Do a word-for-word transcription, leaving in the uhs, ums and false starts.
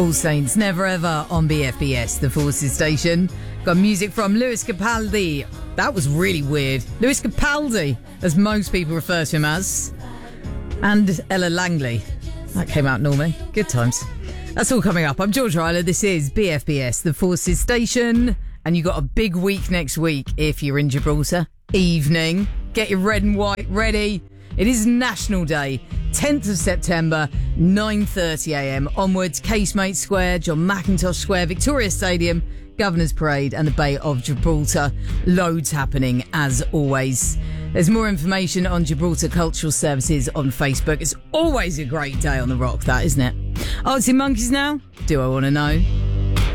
All Saints Never Ever on B F B S, the Forces station. Got music from Lewis Capaldi. That was really weird. Lewis Capaldi, as most people refer to him as. And Ella Langley. That came out normally. Good times. That's all coming up. I'm George Ryler. This is B F B S, the Forces station. And you got a big week next week if you're in Gibraltar. Evening. Get your red and white ready. It is National Day. tenth of September, nine thirty a m onwards, Casemate Square, John McIntosh Square, Victoria Stadium, Governor's Parade and the Bay of Gibraltar. Loads happening as always. There's more information on Gibraltar Cultural Services on Facebook. It's always a great day on the rock, that, isn't it? Artsy Monkeys now. Do I want to know?